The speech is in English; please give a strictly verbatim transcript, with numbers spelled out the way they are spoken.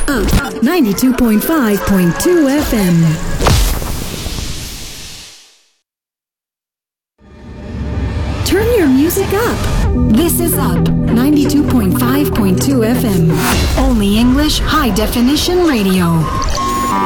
Up ninety-two point five point two F M. Turn your music up. This is Up ninety-two point five point two F M. Only English high definition radio.